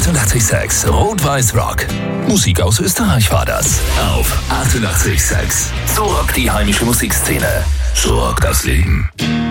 886 Rot-Weiß Rock. Musik aus Österreich war das. Auf 886. So rockt die heimische Musikszene. So rockt das Leben.